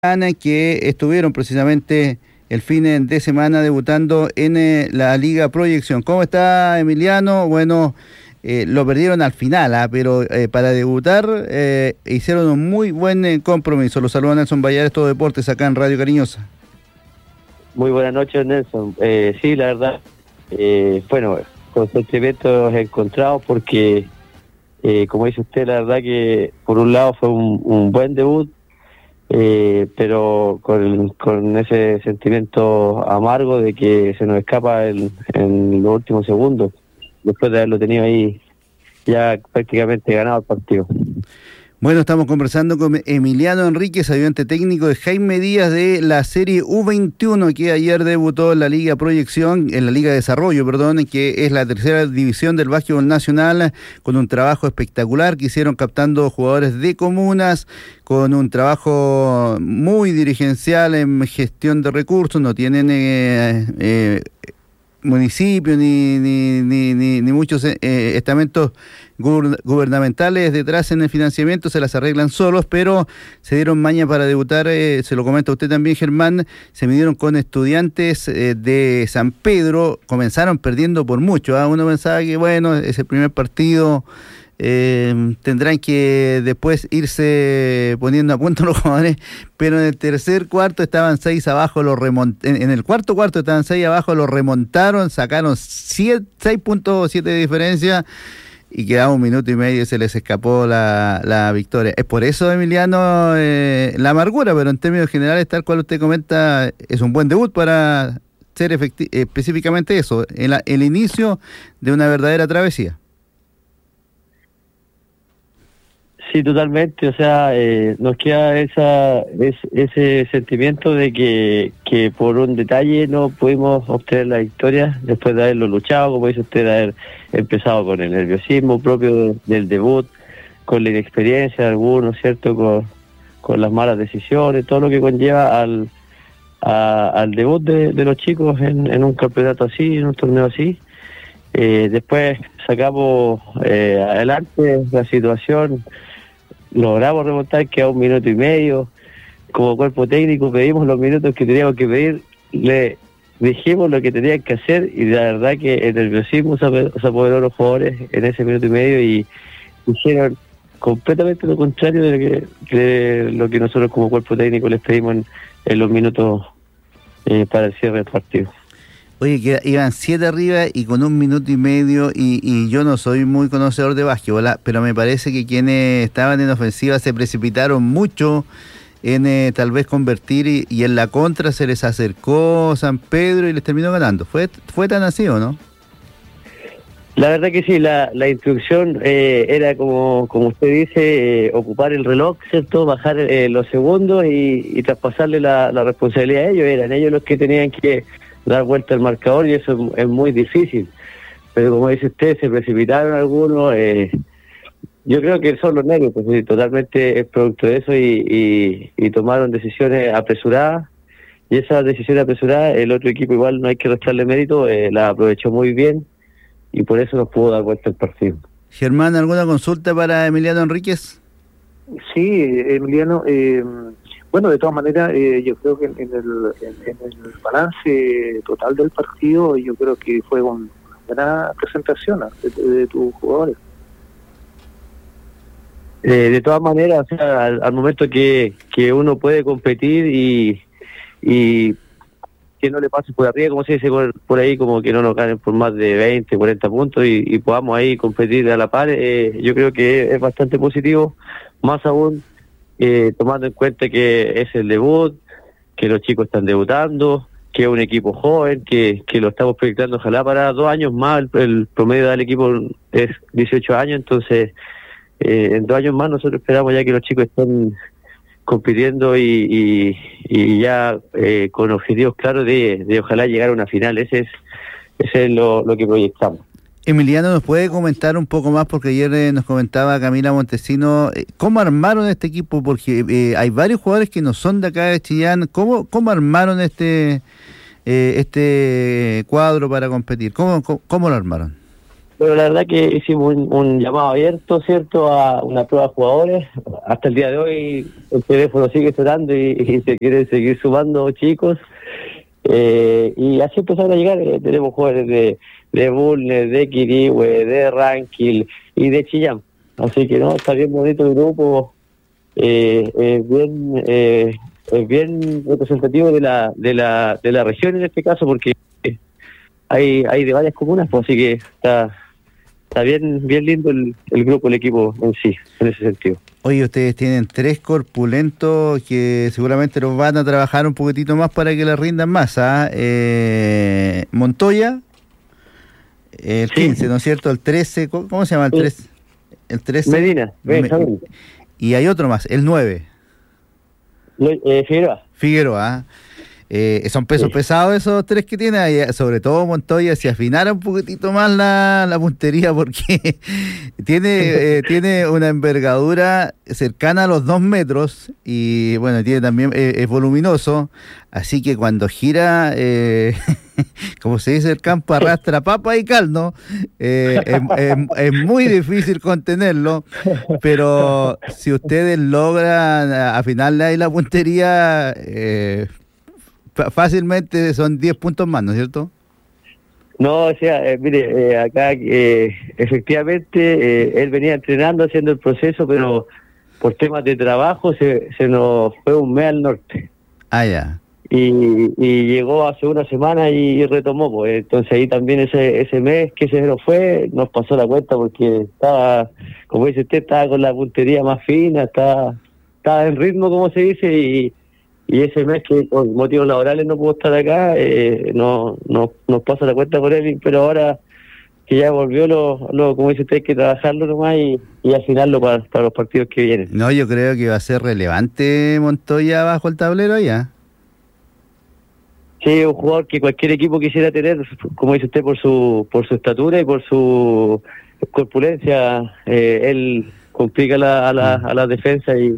que estuvieron precisamente el fin de semana debutando en la Liga Proyección. ¿Cómo está, Emiliano? Bueno, lo perdieron al final, pero para debutar hicieron un muy buen compromiso. Los saluda Nelson Vallares, Todo Deportes, acá en Radio Cariñosa. Muy buenas noches, Nelson. Sí, la verdad, bueno, con sentimientos encontrados porque, como dice usted, la verdad que por un lado fue un buen debut, pero con ese sentimiento amargo de que se nos escapa en los últimos segundos, después de haberlo tenido ahí ya prácticamente ganado el partido. Bueno, estamos conversando con Emiliano Enríquez, ayudante técnico de Jaime Díaz de la Serie U21, que ayer debutó en la Liga Proyección, en la Liga de Desarrollo, perdón, que es la tercera división del básquetbol nacional, con un trabajo espectacular que hicieron captando jugadores de comunas, con un trabajo muy dirigencial en gestión de recursos, no tienen municipios ni muchos estamentos gubernamentales detrás en el financiamiento, se las arreglan solos, pero se dieron maña para debutar, se lo comenta usted también, Germán, se midieron con Estudiantes de San Pedro, comenzaron perdiendo por mucho, uno pensaba que bueno, es el primer partido, tendrán que después irse poniendo a punto los jugadores, pero en el tercer cuarto estaban 6 abajo, en el cuarto estaban 6 abajo, lo remontaron, sacaron 6.7 de diferencia y quedaba 1 minuto y medio y se les escapó la victoria. Es por eso, Emiliano, la amargura, pero en términos generales, tal cual usted comenta, es un buen debut para ser específicamente eso, el inicio de una verdadera travesía. Sí, totalmente, o sea, nos queda ese sentimiento de que por un detalle no pudimos obtener la victoria después de haberlo luchado, como dice usted, de haber empezado con el nerviosismo propio del debut, con la inexperiencia de algunos, ¿cierto?, con las malas decisiones, todo lo que conlleva al debut de los chicos en un campeonato así, en un torneo así. Después sacamos adelante la situación, logramos remontar, queda 1 minuto y medio, como cuerpo técnico pedimos los minutos que teníamos que pedir, le dijimos lo que tenían que hacer y la verdad que el nerviosismo se apoderó de los jugadores en ese minuto y medio y hicieron completamente lo contrario de lo que nosotros como cuerpo técnico les pedimos en los minutos para el cierre del partido. Oye, que iban 7 arriba y con 1 minuto y medio, y yo no soy muy conocedor de básquetbol, pero me parece que quienes estaban en ofensiva se precipitaron mucho en tal vez convertir y en la contra se les acercó San Pedro y les terminó ganando. ¿Fue tan así o no? La verdad que sí, la instrucción era como usted dice, ocupar el reloj, ¿cierto? Bajar los segundos y traspasarle la responsabilidad a ellos. Eran ellos los que tenían que dar vuelta al marcador y eso es muy difícil, pero como dice usted, se precipitaron algunos, yo creo que son los nervios, pues sí, totalmente es producto de eso y tomaron decisiones apresuradas y esas decisiones apresuradas el otro equipo igual no hay que restarle mérito, la aprovechó muy bien y por eso nos pudo dar vuelta el partido. Germán, ¿alguna consulta para Emiliano Enríquez? Sí, Emiliano, bueno, de todas maneras, yo creo que en el balance total del partido, yo creo que fue una buena presentación de tus jugadores. De todas maneras, o sea, al momento que uno puede competir y que no le pase por arriba, como se dice por ahí, como que no nos ganen por más de 20, 40 puntos y podamos ahí competir a la par, yo creo que es bastante positivo, más aún tomando en cuenta que es el debut, que los chicos están debutando, que es un equipo joven, que lo estamos proyectando ojalá para 2 años más, el promedio del equipo es 18 años, entonces en 2 años más nosotros esperamos ya que los chicos estén compitiendo y ya con objetivos claros de ojalá llegar a una final, ese es lo que proyectamos. Emiliano, ¿nos puede comentar un poco más? Porque ayer nos comentaba Camila Montesino, ¿cómo armaron este equipo? Porque hay varios jugadores que no son de acá de Chillán. ¿Cómo armaron este cuadro para competir? ¿Cómo lo armaron? Pero la verdad que hicimos un llamado abierto, ¿cierto?, a una prueba de jugadores. Hasta el día de hoy el teléfono sigue sonando y se quiere seguir sumando chicos. Y así empezaron a llegar. Tenemos jugadores de Bulnes, de Quirihue, de Ranquil y de Chillán. Así que no, está bien bonito el grupo. Es bien representativo de la región en este caso, porque hay de varias comunas, pues, así que está bien lindo el grupo, el equipo en sí, en ese sentido. Oye, ustedes tienen 3 corpulentos que seguramente los van a trabajar un poquitito más para que les rindan más, ¿ah? Montoya, el 15, ¿no es cierto? El 13, ¿cómo se llama el 13? El 13. Medina, y hay otro más, el 9. Figueroa. Son pesos pesados esos 3 que tiene, sobre todo Montoya, si afinara un poquitito más la puntería, porque tiene una envergadura cercana a los 2 metros y bueno, tiene también es voluminoso, así que cuando gira, como se dice, el campo arrastra papa y caldo, es muy difícil contenerlo, pero si ustedes logran afinarle ahí la puntería, fácilmente son 10 puntos más, ¿no es cierto? No, o sea, mire, acá efectivamente él venía entrenando, haciendo el proceso, pero por temas de trabajo se nos fue un mes al norte. Ah, ya. Y llegó hace una semana y retomó, pues. Entonces ahí también ese mes que se nos fue, nos pasó la cuenta, porque estaba, como dice usted, estaba con la puntería más fina, estaba en ritmo, como se dice, y ese mes que por motivos laborales no pudo estar acá, nos pasa la cuenta por él, pero ahora que ya volvió, como dice usted, hay que trabajarlo nomás y afinarlo para los partidos que vienen. No, yo creo que va a ser relevante Montoya bajo el tablero allá. Sí, un jugador que cualquier equipo quisiera tener, como dice usted, por su estatura y por su corpulencia. Él complica a la defensa y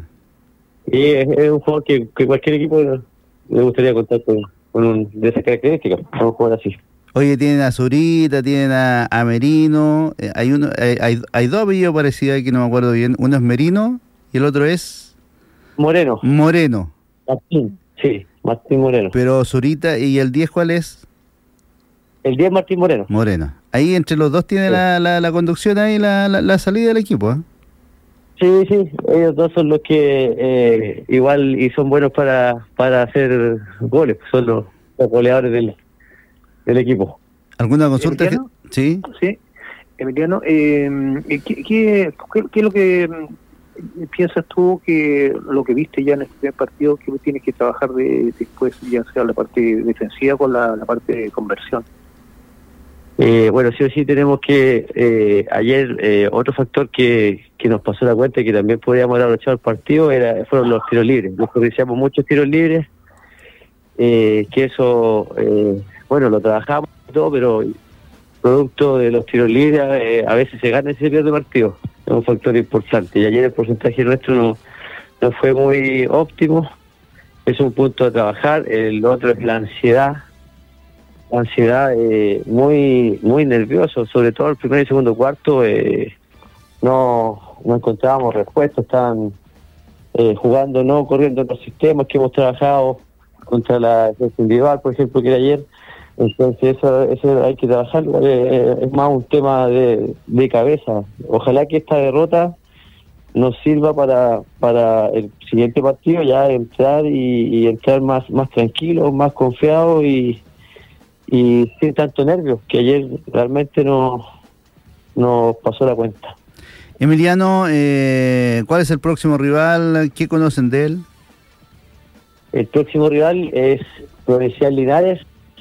es un jugador que cualquier equipo le gustaría contar con un de esas características, con un jugador así. Oye, tienen a Zurita, tienen a Merino, hay 2 apellidos parecidos ahí que no me acuerdo bien, uno es Merino y el otro es Moreno. Martín, sí, Martín Moreno. Pero Zurita, ¿y el 10 cuál es? El 10 Martín Moreno. Ahí entre los dos tiene la conducción ahí, la salida del equipo, ¿eh? Sí, ellos dos son los que igual y son buenos para hacer goles, son los goleadores del equipo. ¿Alguna consulta? Sí. Emiliano, ¿qué es lo que piensas tú, que lo que viste ya en este primer partido, que tienes que trabajar después, ya sea la parte defensiva con la parte de conversión? Bueno, sí o sí tenemos que, ayer otro factor que nos pasó la cuenta y que también podríamos haber aprovechado el partido fueron los tiros libres. Nosotros hicimos muchos tiros libres, que eso, bueno, lo trabajamos y todo, pero producto de los tiros libres a veces se gana y se pierde el partido. Es un factor importante. Y ayer el porcentaje nuestro no fue muy óptimo. Es un punto a trabajar. El otro es la ansiedad. Muy nervioso, sobre todo el primer y segundo cuarto. No encontrábamos respuestas, estaban jugando, no corriendo los sistemas que hemos trabajado contra la defensa individual, por ejemplo, que era ayer. Entonces eso hay que trabajarlo, es más un tema de cabeza. Ojalá que esta derrota nos sirva para el siguiente partido, ya entrar y entrar más tranquilo, más confiado y sin tanto nervios, que ayer realmente nos pasó la cuenta. Emiliano, ¿cuál es el próximo rival? ¿Qué conocen de él? El próximo rival es Provincial Linares.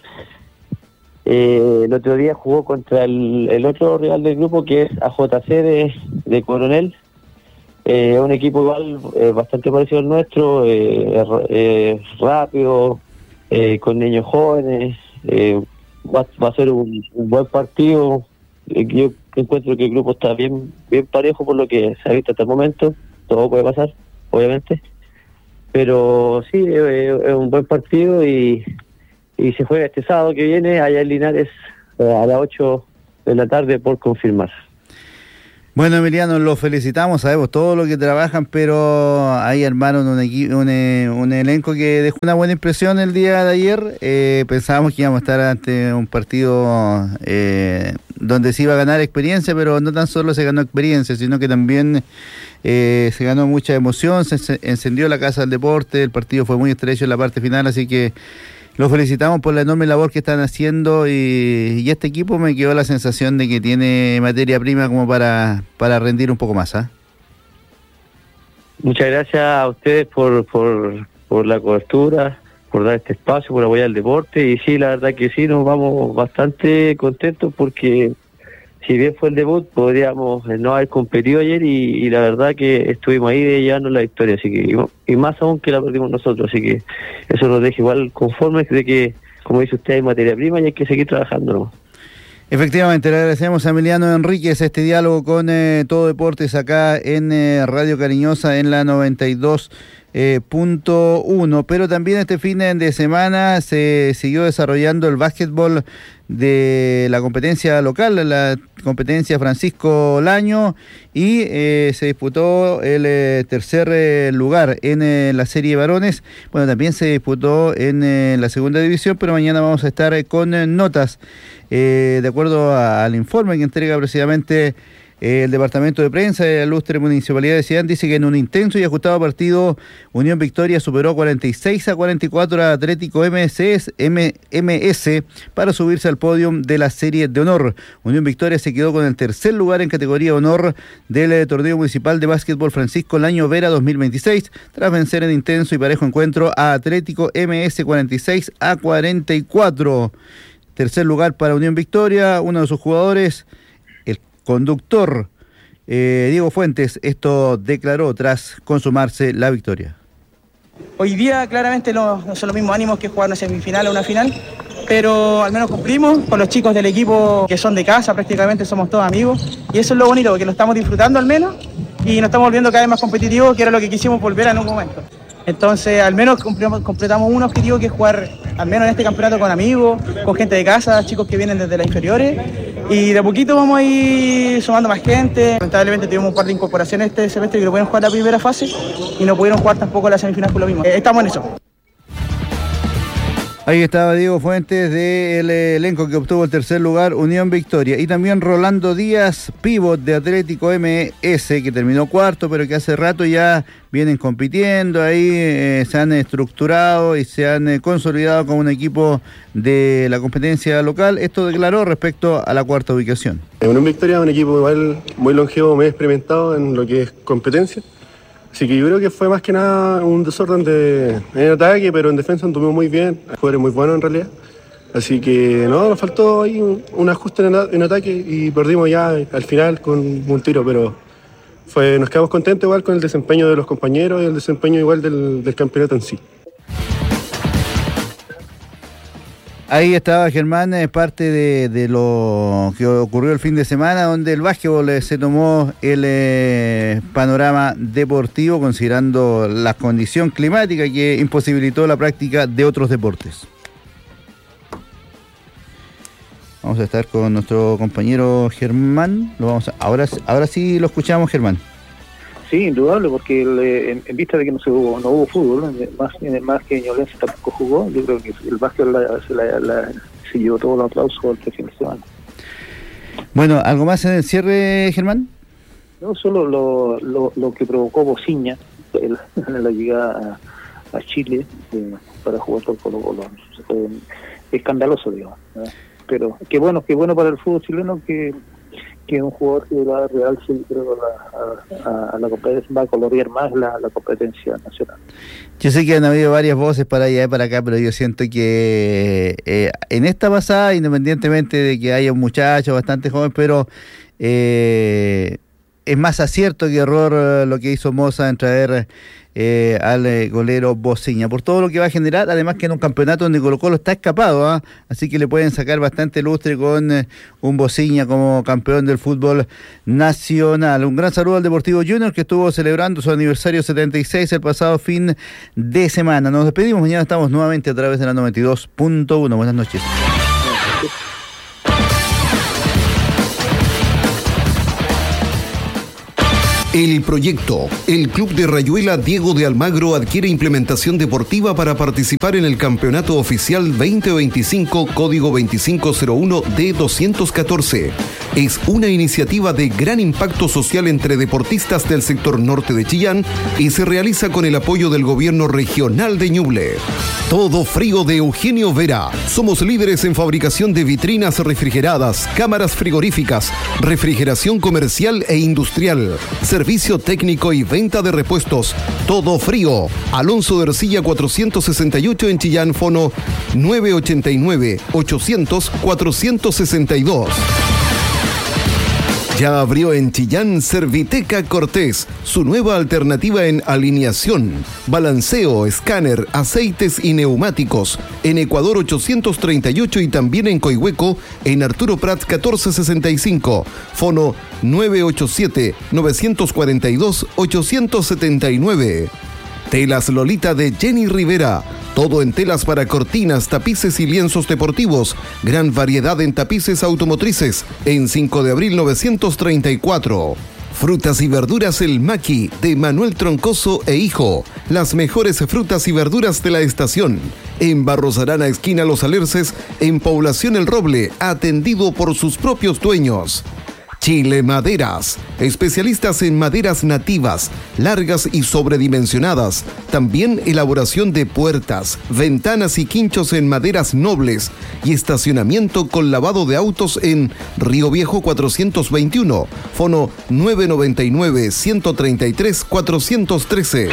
El otro día jugó contra el otro rival del grupo, que es AJC de Coronel. Un equipo igual bastante parecido al nuestro, rápido, con niños jóvenes. Va a ser un buen partido. Yo encuentro que el grupo está bien parejo por lo que se ha visto hasta el momento. Todo puede pasar, obviamente, pero sí, es un buen partido y se juega este sábado que viene allá en Linares a las 8 en la tarde por confirmar. Bueno, Emiliano, los felicitamos, sabemos todo lo que trabajan, pero ahí armaron un elenco que dejó una buena impresión el día de ayer. Pensábamos que íbamos a estar ante un partido donde se iba a ganar experiencia, pero no tan solo se ganó experiencia, sino que también se ganó mucha emoción, se encendió la casa del deporte, el partido fue muy estrecho en la parte final, así que los felicitamos por la enorme labor que están haciendo y este equipo me quedó la sensación de que tiene materia prima como para rendir un poco más. Muchas gracias a ustedes por la cobertura, por dar este espacio, por apoyar el deporte, y sí, la verdad que sí, nos vamos bastante contentos porque si bien fue el debut, podríamos no haber competido ayer y la verdad que estuvimos ahí de llevarnos la victoria, así que y más aún que la perdimos nosotros, así que eso nos deja igual conformes de que, como dice usted, hay materia prima y hay que seguir trabajando, ¿no? Efectivamente, le agradecemos a Emiliano Enríquez este diálogo con Todo Deportes acá en Radio Cariñosa en la 92.1, pero también este fin de semana se siguió desarrollando el básquetbol de la competencia local, la competencia Francisco Laño, y se disputó el tercer lugar en la serie varones. Bueno, también se disputó en la segunda división, pero mañana vamos a estar con notas. De acuerdo al informe que entrega precisamente el Departamento de Prensa de la Ilustre Municipalidad de Chillán, dice que en un intenso y ajustado partido, Unión Victoria superó 46-44 a Atlético MS para subirse al podio de la serie de honor. Unión Victoria se quedó con el tercer lugar en categoría honor del torneo municipal de básquetbol Francisco Laño Vera 2026, tras vencer en intenso y parejo encuentro a Atlético MS 46-44. Tercer lugar para Unión Victoria, uno de sus jugadores, el conductor Diego Fuentes, esto declaró tras consumarse la victoria. Hoy día claramente no son los mismos ánimos que jugar una semifinal o una final, pero al menos cumplimos con los chicos del equipo que son de casa, prácticamente somos todos amigos, y eso es lo bonito, porque lo estamos disfrutando al menos y nos estamos volviendo cada vez más competitivos, que era lo que quisimos volver en un momento. Entonces, al menos completamos un objetivo, que es jugar, al menos en este campeonato, con amigos, con gente de casa, chicos que vienen desde las inferiores, y de a poquito vamos a ir sumando más gente. Lamentablemente tuvimos un par de incorporaciones este semestre que no pudieron jugar la primera fase y no pudieron jugar tampoco la semifinal por lo mismo. Estamos en eso. Ahí estaba Diego Fuentes del elenco que obtuvo el tercer lugar, Unión Victoria. Y también Rolando Díaz, pívot de Atlético MS, que terminó cuarto, pero que hace rato ya vienen compitiendo. Ahí se han estructurado y se han consolidado como un equipo de la competencia local. Esto declaró respecto a la cuarta ubicación. Unión Victoria es un equipo igual muy longevo, muy experimentado en lo que es competencia. Así que yo creo que fue más que nada un desorden en ataque, pero en defensa anduvimos muy bien, jugadores muy buenos en realidad. Así que no, nos faltó ahí un ajuste en ataque y perdimos ya al final con un tiro, pero nos quedamos contentos igual con el desempeño de los compañeros y el desempeño igual del campeonato en sí. Ahí estaba Germán, parte de lo que ocurrió el fin de semana, donde el básquetbol se tomó el panorama deportivo, considerando la condición climática que imposibilitó la práctica de otros deportes. Vamos a estar con nuestro compañero Germán. Ahora sí lo escuchamos, Germán. Sí, indudable, porque en vista de que no hubo fútbol, más que Ñublense tampoco jugó, yo creo que el básquet se llevó todos los aplausos este fin de semana. Bueno, ¿algo más en el cierre, Germán? No, solo lo que provocó Bociña en la llegada a Chile para jugar por Colo-Colo. Fue escandaloso, digamos, ¿verdad? Pero qué bueno para el fútbol chileno que un jugador que va a realce, creo, a la competencia, va a colorear más la competencia nacional. Yo sé que han habido varias voces para allá y para acá, pero yo siento que en esta pasada, independientemente de que haya un muchacho bastante joven, pero es más acierto que error lo que hizo Moza en traer al golero Bociña, por todo lo que va a generar, además que en un campeonato donde Colo-Colo está escapado, así que le pueden sacar bastante lustre con un Bociña como campeón del fútbol nacional. Un gran saludo al Deportivo Junior, que estuvo celebrando su aniversario 76 el pasado fin de semana. Nos despedimos, mañana estamos nuevamente a través de la 92.1. Buenas noches. El proyecto. El Club de Rayuela Diego de Almagro adquiere implementación deportiva para participar en el Campeonato Oficial 2025, código 2501 D214. Es una iniciativa de gran impacto social entre deportistas del sector norte de Chillán y se realiza con el apoyo del Gobierno Regional de Ñuble. Todo Frío de Eugenio Vera. Somos líderes en fabricación de vitrinas refrigeradas, cámaras frigoríficas, refrigeración comercial e industrial, servicio técnico y venta de repuestos. Todo Frío. Alonso de Ercilla 468 en Chillán, fono 989-800-462. Ya abrió en Chillán Serviteca Cortés, su nueva alternativa en alineación, balanceo, escáner, aceites y neumáticos. En Ecuador 838 y también en Coihueco, en Arturo Prat 1465. Fono 987-942-879. Telas Lolita de Jenny Rivera. Todo en telas para cortinas, tapices y lienzos deportivos. Gran variedad en tapices automotrices. En 5 de abril 934. Frutas y verduras El Maqui, de Manuel Troncoso e Hijo. Las mejores frutas y verduras de la estación. En Barros Arana, esquina Los Alerces, en Población El Roble, atendido por sus propios dueños. Chile Maderas, especialistas en maderas nativas, largas y sobredimensionadas. También elaboración de puertas, ventanas y quinchos en maderas nobles y estacionamiento con lavado de autos en Río Viejo 421, fono 999-133-413.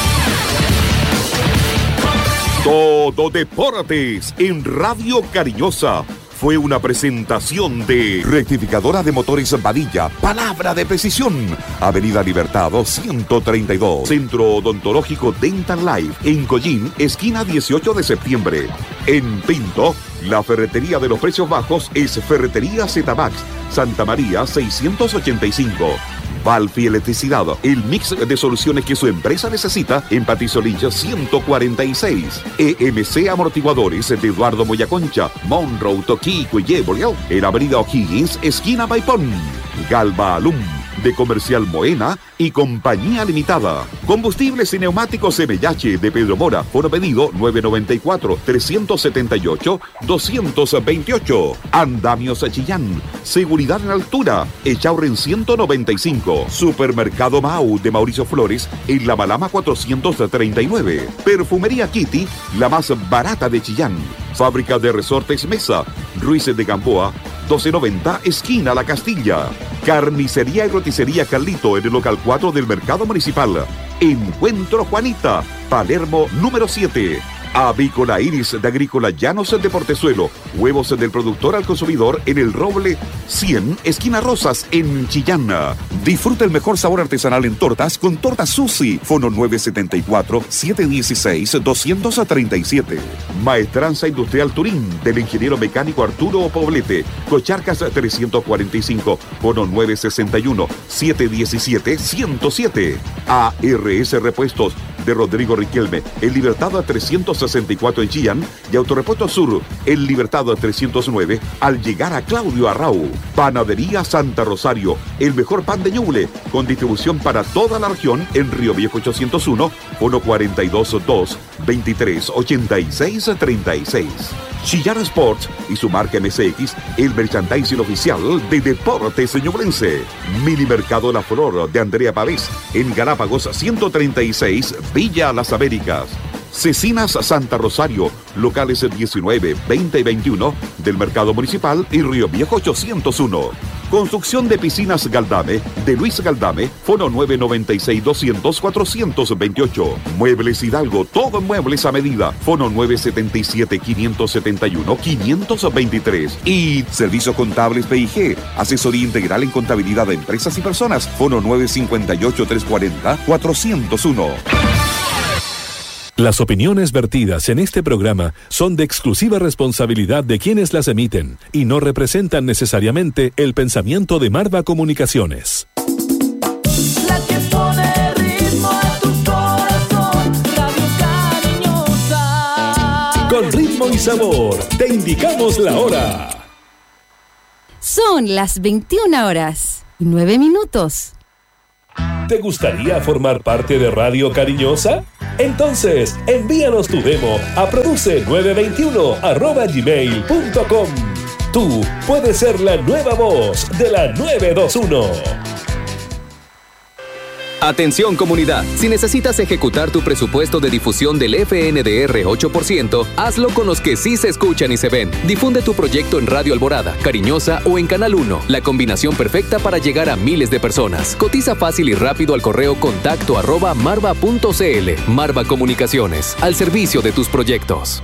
Todo Deportes en Radio Cariñosa. Fue una presentación de Rectificadora de Motores Padilla, palabra de precisión. Avenida Libertado 132. Centro Odontológico Dental Life, en Collín, esquina 18 de septiembre. En Pinto, la ferretería de los precios bajos es Ferretería Zmax, Santa María 685. Valfi Electricidad, el mix de soluciones que su empresa necesita en Patricio Lynch 146. EMC Amortiguadores de Eduardo Moyaconcha, Monroe, Toquico y Yeboleo, en Avenida O'Higgins, esquina Maipón. Galva Alum, de Comercial Moena y Compañía Limitada. Combustibles y neumáticos MH de Pedro Mora. Fono pedido 994-379-228. Andamios Chillán. Seguridad en altura. Echaurren 195. Supermercado Mau de Mauricio Flores en La Malama 439. Perfumería Kitty, la más barata de Chillán. Fábrica de Resortes Mesa. Ruiz de Gamboa 1290, esquina La Castilla. Carnicería y roticería Carlito en el local 4 del Mercado Municipal. Encuentro Juanita, Palermo número 7. Avícola Iris de Agrícola Llanos de Portezuelo. Huevos del productor al consumidor en el Roble 100, esquina Rosas, en Chillán. Disfruta el mejor sabor artesanal en tortas con Tortas Susi. Fono 974-716-237. Maestranza Industrial Turín del ingeniero mecánico Arturo Poblete. Cocharcas 345. Fono 961-717-107. ARS Repuestos de Rodrigo Riquelme, en Libertad 364 en Chillán, y Autorepuesto Sur, en Libertad 309, al llegar a Claudio Arrau. Panadería Santa Rosario, el mejor pan de Ñuble, con distribución para toda la región en Río Viejo 801, 142-2-23-86-36. Chillán Sports y su marca MSX, el merchandising oficial de Deportes Ñublense. Mini Mercado La Flor de Andrea Pavés, en Galápagos 136, Villa Las Américas. Cecinas Santa Rosario, locales 19, 20 y 21 del Mercado Municipal y Río Viejo 801. Construcción de piscinas Galdame, de Luis Galdame, fono 996-200-428. Muebles Hidalgo, todo en muebles a medida, fono 977-571-523. Y Servicios Contables PIG, asesoría integral en contabilidad de empresas y personas, fono 958-340-401. Las opiniones vertidas en este programa son de exclusiva responsabilidad de quienes las emiten y no representan necesariamente el pensamiento de Marva Comunicaciones. La que pone ritmo a tu corazón, Radio Cariñosa. Con ritmo y sabor, te indicamos la hora. Son las 21 horas y 9 minutos. ¿Te gustaría formar parte de Radio Cariñosa? Entonces, envíanos tu demo a produce921@gmail.com. Tú puedes ser la nueva voz de la 921. Atención comunidad, si necesitas ejecutar tu presupuesto de difusión del FNDR 8%, hazlo con los que sí se escuchan y se ven. Difunde tu proyecto en Radio Alborada, Cariñosa o en Canal 1, la combinación perfecta para llegar a miles de personas. Cotiza fácil y rápido al correo contacto@marva.cl. Marva Comunicaciones, al servicio de tus proyectos.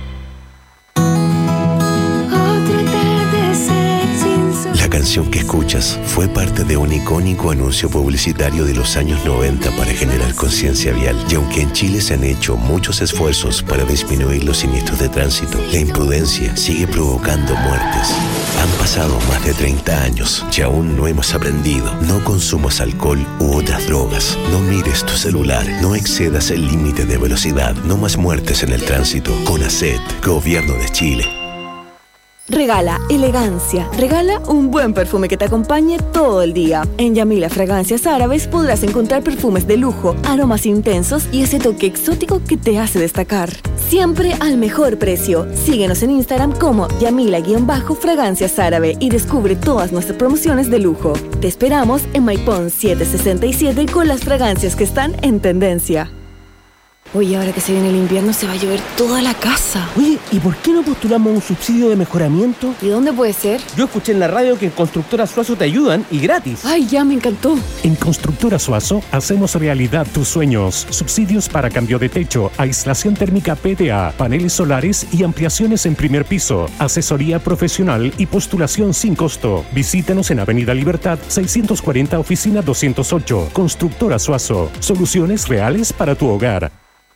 La canción que escuchas fue parte de un icónico anuncio publicitario de los años 90 para generar conciencia vial. Y aunque en Chile se han hecho muchos esfuerzos para disminuir los siniestros de tránsito, la imprudencia sigue provocando muertes. Han pasado más de 30 años y aún no hemos aprendido. No consumas alcohol u otras drogas. No mires tu celular. No excedas el límite de velocidad. No más muertes en el tránsito. CONACET, Gobierno de Chile. Regala elegancia. Regala un buen perfume que te acompañe todo el día. En Yamila Fragancias Árabes podrás encontrar perfumes de lujo, aromas intensos y ese toque exótico que te hace destacar. Siempre al mejor precio. Síguenos en Instagram como Yamila_Fragancias Árabe y descubre todas nuestras promociones de lujo. Te esperamos en Maipón 767 con las fragancias que están en tendencia. Oye, ahora que se viene el invierno se va a llover toda la casa. Oye, ¿y por qué no postulamos un subsidio de mejoramiento? ¿Y dónde puede ser? Yo escuché en la radio que en Constructora Suazo te ayudan y gratis. Ay, ya me encantó. En Constructora Suazo hacemos realidad tus sueños. Subsidios para cambio de techo, aislación térmica PDA, paneles solares y ampliaciones en primer piso. Asesoría profesional y postulación sin costo. Visítanos en Avenida Libertad 640, oficina 208. Constructora Suazo. Soluciones reales para tu hogar.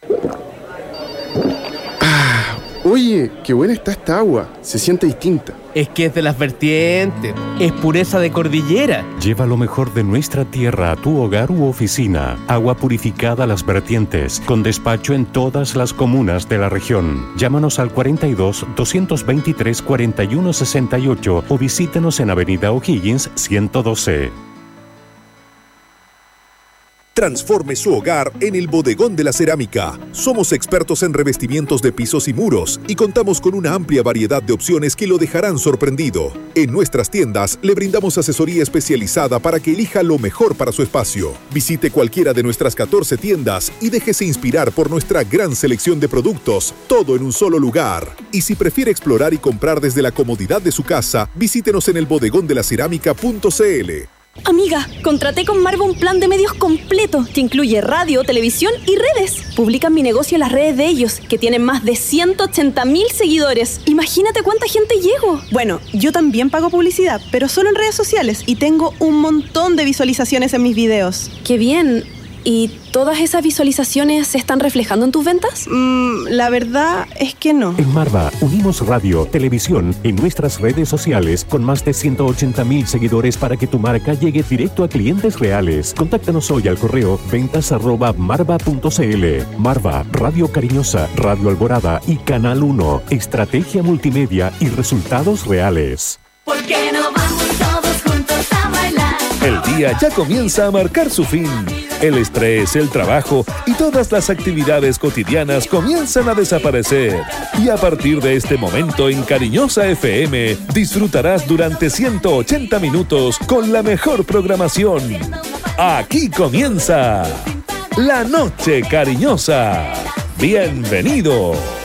Oye, qué buena está esta agua. Se siente distinta. Es que es de las vertientes. Es pureza de cordillera. Lleva lo mejor de nuestra tierra a tu hogar u oficina. Agua purificada Las Vertientes, con despacho en todas las comunas de la región. Llámanos al 42-223-4168 o visítenos en Avenida O'Higgins 112. Transforme su hogar en el Bodegón de la Cerámica. Somos expertos en revestimientos de pisos y muros y contamos con una amplia variedad de opciones que lo dejarán sorprendido. En nuestras tiendas le brindamos asesoría especializada para que elija lo mejor para su espacio. Visite cualquiera de nuestras 14 tiendas y déjese inspirar por nuestra gran selección de productos, todo en un solo lugar. Y si prefiere explorar y comprar desde la comodidad de su casa, visítenos en elbodegondelascerámica.cl. Amiga, contraté con Marva un plan de medios completo que incluye radio, televisión y redes. Publican mi negocio en las redes de ellos, que tienen más de 180,000 seguidores. Imagínate cuánta gente llego. Bueno, yo también pago publicidad, pero solo en redes sociales y tengo un montón de visualizaciones en mis videos. ¡Qué bien! ¿Y todas esas visualizaciones se están reflejando en tus ventas? La verdad es que no. En Marva unimos radio, televisión en nuestras redes sociales con más de 180,000 seguidores para que tu marca llegue directo a clientes reales. Contáctanos hoy al correo ventas@marva.cl. Marva, Radio Cariñosa, Radio Alborada y Canal 1. Estrategia multimedia y resultados reales. ¿Por qué no vamos todos juntos a bailar? El día ya comienza a marcar su fin. El estrés, el trabajo y todas las actividades cotidianas comienzan a desaparecer. Y a partir de este momento en Cariñosa FM disfrutarás durante 180 minutos con la mejor programación. Aquí comienza La Noche Cariñosa. Bienvenido.